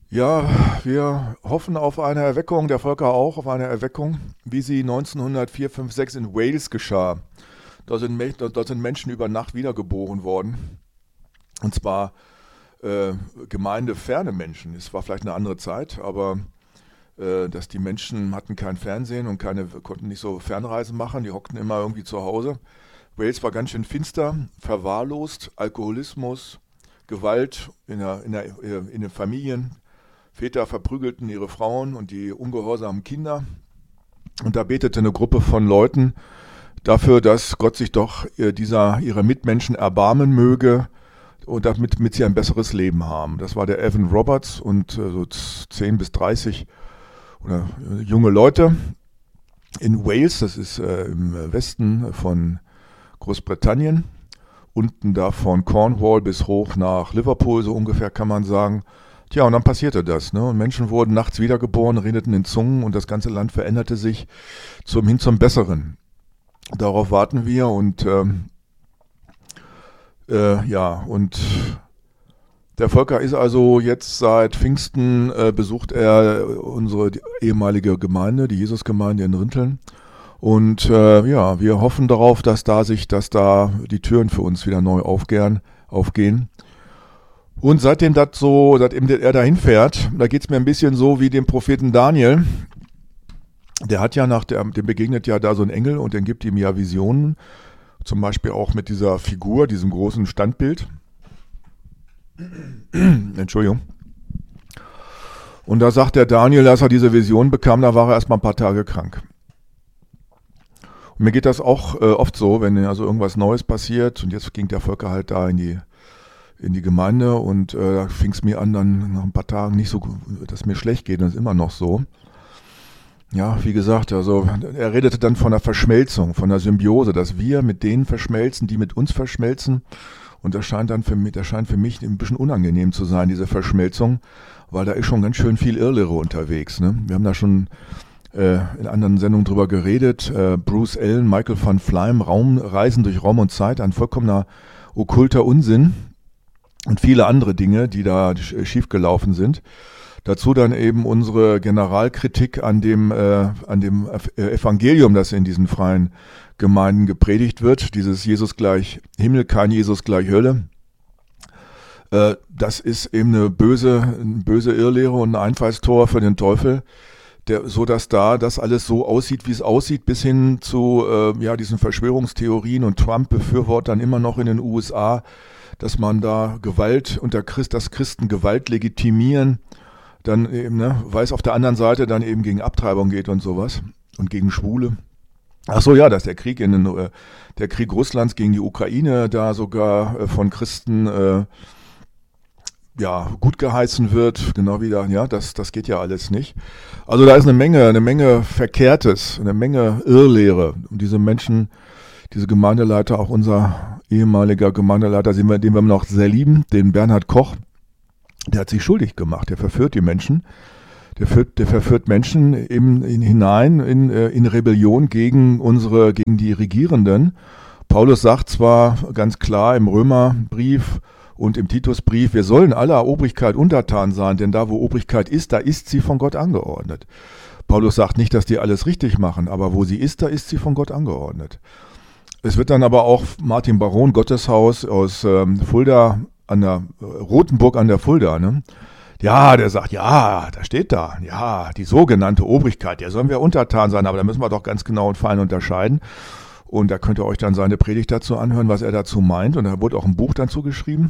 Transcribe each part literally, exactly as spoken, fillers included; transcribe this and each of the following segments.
Ja, wir hoffen auf eine Erweckung, der Völker auch, auf eine Erweckung, wie sie neunzehnhundertvier, fünf, sechs in Wales geschah. Dort sind, Me- dort dort sind Menschen über Nacht wiedergeboren worden. Und zwar äh, gemeindeferne Menschen. Es war vielleicht eine andere Zeit, aber äh, dass die Menschen hatten kein Fernsehen und keine, konnten nicht so Fernreisen machen, die hockten immer irgendwie zu Hause. Wales war ganz schön finster, verwahrlost, Alkoholismus, Gewalt in, der, in, der, in den Familien. Väter verprügelten ihre Frauen und die ungehorsamen Kinder. Und da betete eine Gruppe von Leuten dafür, dass Gott sich doch äh, dieser, ihrer Mitmenschen erbarmen möge und damit, damit sie ein besseres Leben haben. Das war der Evan Roberts und äh, so zehn bis dreißig oder, äh, junge Leute in Wales, das ist äh, im Westen von Großbritannien, unten da von Cornwall bis hoch nach Liverpool, so ungefähr kann man sagen. Tja, und dann passierte das, ne? Und Menschen wurden nachts wiedergeboren, redeten in Zungen und das ganze Land veränderte sich zum, hin zum Besseren. Darauf warten wir und ähm, äh, ja, und der Volker ist also jetzt seit Pfingsten, äh, besucht er unsere ehemalige Gemeinde, die Jesusgemeinde in Rinteln. Und äh, ja, wir hoffen darauf, dass da sich, dass da die Türen für uns wieder neu aufgehen, aufgehen. Und seitdem das so, seitdem er dahin fährt, da geht's mir ein bisschen so wie dem Propheten Daniel. Der hat ja nach der, dem begegnet ja da so ein Engel und der gibt ihm ja Visionen. Zum Beispiel auch mit dieser Figur, diesem großen Standbild. Entschuldigung. Und da sagt der Daniel, als er diese Vision bekam, da war er erstmal ein paar Tage krank. Und mir geht das auch äh, oft so, wenn also irgendwas Neues passiert und jetzt ging der Volker halt da in die in die Gemeinde und äh, da fing es mir an, dann nach ein paar Tagen nicht so, dass mir schlecht geht, und das ist immer noch so. Ja, wie gesagt, also er redete dann von der Verschmelzung, von der Symbiose, dass wir mit denen verschmelzen, die mit uns verschmelzen. Und das scheint dann für mich, das scheint für mich ein bisschen unangenehm zu sein, diese Verschmelzung, weil da ist schon ganz schön viel Irrlehre unterwegs. Ne? Wir haben da schon äh, in anderen Sendungen drüber geredet. Äh, Bruce Allen, Michael van Fleim, Raum, Reisen durch Raum und Zeit, ein vollkommener okkulter Unsinn. Und viele andere Dinge, die da schiefgelaufen sind. Dazu dann eben unsere Generalkritik an dem, äh, an dem Evangelium, das in diesen freien Gemeinden gepredigt wird. Dieses Jesus gleich Himmel, kein Jesus gleich Hölle. Äh, das ist eben eine böse, eine böse Irrlehre und ein Einfallstor für den Teufel, der, so dass da das alles so aussieht, wie es aussieht, bis hin zu äh, ja, diesen Verschwörungstheorien und Trump-Befürwortern immer noch in den U S A, dass man da Gewalt unter Christ, dass Christen Gewalt legitimieren, dann eben, ne, weil es auf der anderen Seite dann eben gegen Abtreibung geht und sowas und gegen Schwule. Ach so, ja, dass der Krieg in den, äh, der Krieg Russlands gegen die Ukraine da sogar äh, von Christen äh, ja gut geheißen wird, genau wie da, ja, das das geht ja alles nicht. Also da ist eine Menge, eine Menge Verkehrtes, eine Menge Irrlehre und diese Menschen, diese Gemeindeleiter, auch unser ehemaliger Gemeindeleiter, den wir, den wir noch sehr lieben, den Bernhard Koch, der hat sich schuldig gemacht, der verführt die Menschen, der, führt, der verführt Menschen eben in, hinein in, in Rebellion gegen unsere, gegen die Regierenden. Paulus sagt zwar ganz klar im Römerbrief und im Titusbrief, wir sollen aller Obrigkeit untertan sein, denn da wo Obrigkeit ist, da ist sie von Gott angeordnet. Paulus sagt nicht, dass die alles richtig machen, aber wo sie ist, da ist sie von Gott angeordnet. Es wird dann aber auch Martin Baron, Gotteshaus aus ähm, Fulda, an der äh, Rothenburg an der Fulda, ne? Ja, der sagt, ja, da steht da, ja, die sogenannte Obrigkeit, der sollen wir untertan sein, aber da müssen wir doch ganz genau und fein unterscheiden. Und da könnt ihr euch dann seine Predigt dazu anhören, was er dazu meint. Und da wurde auch ein Buch dazu geschrieben.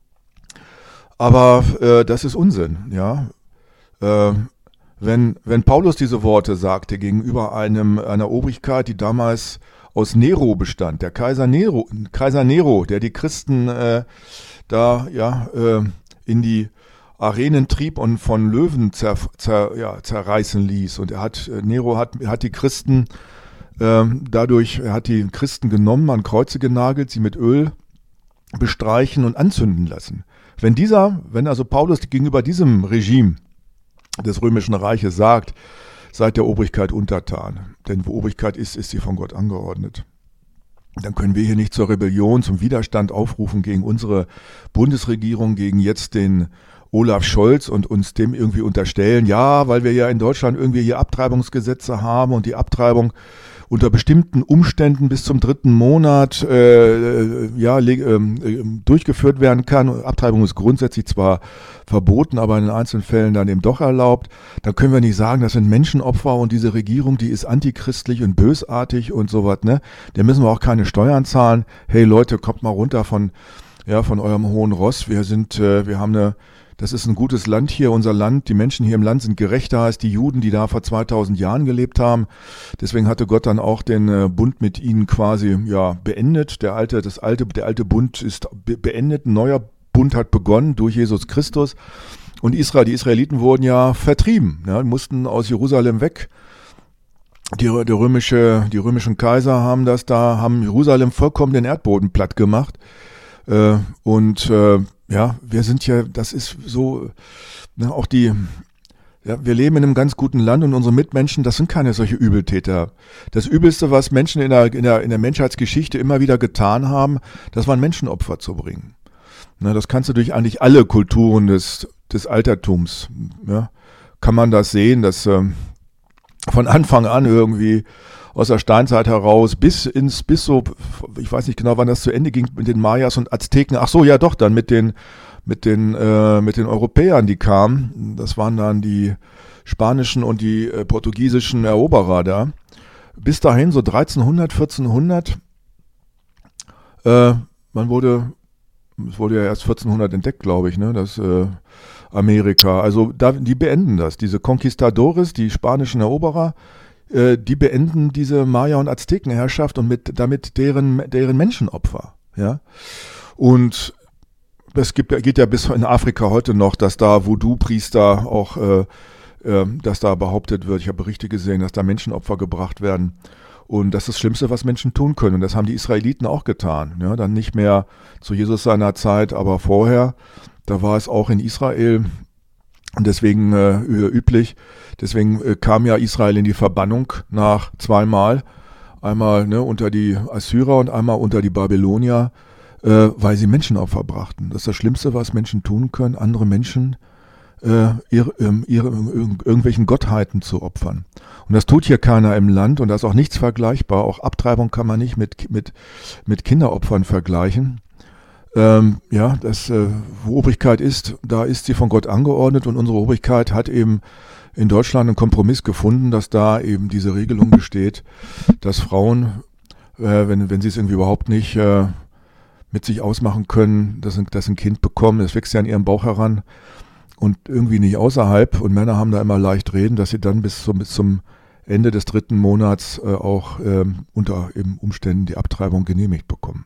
Aber äh, das ist Unsinn, ja. Äh, wenn, wenn Paulus diese Worte sagte gegenüber einem, einer Obrigkeit, die damals aus Nero bestand, der Kaiser Nero, Kaiser Nero, der die Christen äh, da ja äh, in die Arenen trieb und von Löwen zer, zer, ja, zerreißen ließ. Und er hat Nero hat, hat die Christen äh, dadurch, er hat die Christen genommen, an Kreuze genagelt, sie mit Öl bestreichen und anzünden lassen. Wenn dieser, wenn also Paulus gegenüber diesem Regime des Römischen Reiches sagt, seid der Obrigkeit untertan. Denn wo Obrigkeit ist, ist sie von Gott angeordnet. Dann können wir hier nicht zur Rebellion, zum Widerstand aufrufen gegen unsere Bundesregierung, gegen jetzt den Olaf Scholz und uns dem irgendwie unterstellen, ja, weil wir ja in Deutschland irgendwie hier Abtreibungsgesetze haben und die Abtreibung unter bestimmten Umständen bis zum dritten Monat äh, ja, äh, durchgeführt werden kann. Abtreibung ist grundsätzlich zwar verboten, aber in den einzelnen Fällen dann eben doch erlaubt. Dann können wir nicht sagen, das sind Menschenopfer und diese Regierung, die ist antichristlich und bösartig und sowas, ne? Der müssen wir auch keine Steuern zahlen. Hey Leute, kommt mal runter von, ja, von eurem hohen Ross. Wir sind, äh, wir haben eine Das ist ein gutes Land hier, unser Land. Die Menschen hier im Land sind gerechter als die Juden, die da vor zweitausend Jahren gelebt haben. Deswegen hatte Gott dann auch den äh, Bund mit ihnen quasi ja beendet. Der alte, das alte, der alte Bund ist be- beendet. Ein neuer Bund hat begonnen durch Jesus Christus. Und Israel, die Israeliten wurden ja vertrieben, ja, mussten aus Jerusalem weg. Die, die, römische, die römischen Kaiser haben das da, haben Jerusalem vollkommen den Erdboden platt gemacht. Äh, und äh, ja, wir sind ja, das ist so, ne, auch die, ja, wir leben in einem ganz guten Land und unsere Mitmenschen, das sind keine solche Übeltäter. Das Übelste, was Menschen in der, in der, in der Menschheitsgeschichte immer wieder getan haben, das waren Menschenopfer zu bringen. Ne, das kannst du durch eigentlich alle Kulturen des, des Altertums, ja, kann man das sehen, dass äh, von Anfang an irgendwie aus der Steinzeit heraus bis ins, bis so, ich weiß nicht genau, wann das zu Ende ging mit den Mayas und Azteken. Ach so, ja doch, dann mit den, mit den, äh, mit den Europäern, die kamen. Das waren dann die spanischen und die äh, portugiesischen Eroberer da. Bis dahin, so dreizehnhundert, vierzehnhundert, äh, man wurde, es wurde ja erst vierzehnhundert entdeckt, glaube ich, ne, das, äh, Amerika. Also, da, die beenden das. Diese Conquistadores, die spanischen Eroberer, die beenden diese Maya- und Aztekenherrschaft und mit damit deren deren Menschenopfer, ja. Und es gibt geht ja bis in Afrika heute noch, dass da Voodoo-Priester auch, äh, äh, dass da behauptet wird, ich habe Berichte gesehen, dass da Menschenopfer gebracht werden. Und das ist das Schlimmste, was Menschen tun können. Und das haben die Israeliten auch getan. Ja, dann nicht mehr zu Jesus seiner Zeit, aber vorher, da war es auch in Israel und deswegen äh, üblich. Deswegen äh, kam ja Israel in die Verbannung nach zweimal. Einmal ne, unter die Assyrer und einmal unter die Babylonier, äh, weil sie Menschenopfer brachten. Das ist das Schlimmste, was Menschen tun können, andere Menschen äh, ihre, ähm, ihre, irg- irgendwelchen Gottheiten zu opfern. Und das tut hier keiner im Land und da ist auch nichts vergleichbar. Auch Abtreibung kann man nicht mit, mit, mit Kinderopfern vergleichen. Ähm, ja, das, äh, wo Obrigkeit ist, da ist sie von Gott angeordnet und unsere Obrigkeit hat eben in Deutschland einen Kompromiss gefunden, dass da eben diese Regelung besteht, dass Frauen, äh, wenn, wenn sie es irgendwie überhaupt nicht äh, mit sich ausmachen können, dass ein, dass ein Kind bekommen, das wächst ja in ihrem Bauch heran und irgendwie nicht außerhalb und Männer haben da immer leicht reden, dass sie dann bis zum, bis zum Ende des dritten Monats äh, auch äh, unter eben Umständen die Abtreibung genehmigt bekommen.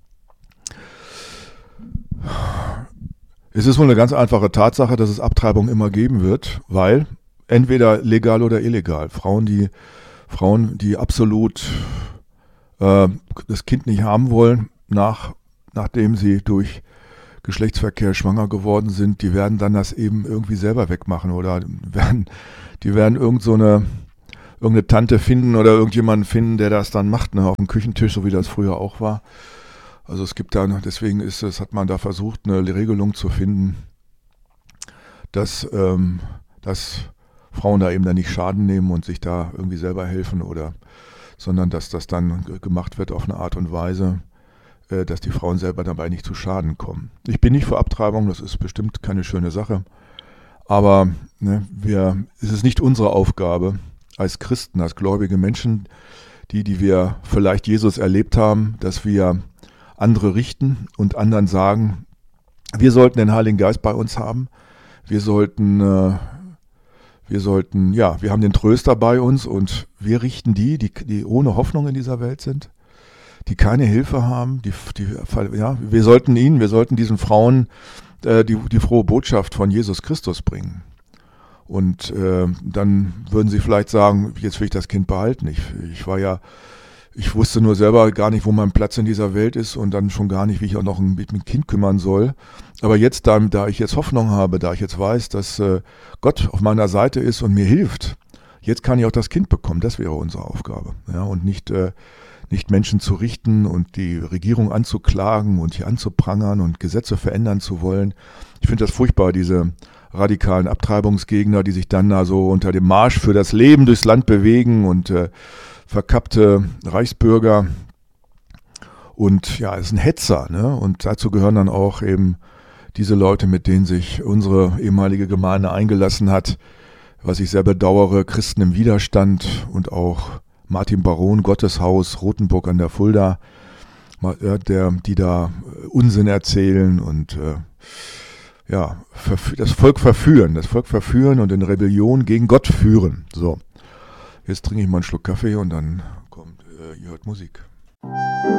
Es ist wohl eine ganz einfache Tatsache, dass es Abtreibung immer geben wird, weil entweder legal oder illegal. Frauen, die Frauen, die absolut äh, das Kind nicht haben wollen, nach, nachdem sie durch Geschlechtsverkehr schwanger geworden sind, die werden dann das eben irgendwie selber wegmachen oder werden, die werden irgend so eine irgendeine Tante finden oder irgendjemanden finden, der das dann macht, ne, auf dem Küchentisch, so wie das früher auch war. Also es gibt da, deswegen ist es, hat man da versucht, eine Regelung zu finden, dass, ähm, dass Frauen da eben dann nicht Schaden nehmen und sich da irgendwie selber helfen oder, sondern dass das dann gemacht wird auf eine Art und Weise, äh, dass die Frauen selber dabei nicht zu Schaden kommen. Ich bin nicht für Abtreibung, das ist bestimmt keine schöne Sache, aber ne, wir, es ist nicht unsere Aufgabe als Christen, als gläubige Menschen, die, die wir vielleicht Jesus erlebt haben, dass wir andere richten und anderen sagen, wir sollten den Heiligen Geist bei uns haben. Wir sollten, äh, wir sollten, ja, wir haben den Tröster bei uns und wir richten die, die, die ohne Hoffnung in dieser Welt sind, die keine Hilfe haben. Die, die, ja, wir sollten ihnen, wir sollten diesen Frauen äh, die, die frohe Botschaft von Jesus Christus bringen. Und äh, dann würden sie vielleicht sagen, jetzt will ich das Kind behalten. Ich, ich war ja Ich wusste nur selber gar nicht, wo mein Platz in dieser Welt ist und dann schon gar nicht, wie ich auch noch mit dem Kind kümmern soll. Aber jetzt, da, da ich jetzt Hoffnung habe, da ich jetzt weiß, dass äh, Gott auf meiner Seite ist und mir hilft, jetzt kann ich auch das Kind bekommen. Das wäre unsere Aufgabe. Ja, und nicht, äh, nicht Menschen zu richten und die Regierung anzuklagen und hier anzuprangern und Gesetze verändern zu wollen. Ich finde das furchtbar, diese radikalen Abtreibungsgegner, die sich dann da so unter dem Marsch für das Leben durchs Land bewegen und äh, verkappte Reichsbürger. Und ja, es ist ein Hetzer, ne? Und dazu gehören dann auch eben diese Leute, mit denen sich unsere ehemalige Gemeinde eingelassen hat, was ich sehr bedauere, Christen im Widerstand und auch Martin Baron, Gotteshaus, Rothenburg an der Fulda, der, die da Unsinn erzählen und äh, ja, das Volk verführen, das Volk verführen und in Rebellion gegen Gott führen. So, jetzt trinke ich mal einen Schluck Kaffee und dann kommt, äh, ihr hört Musik.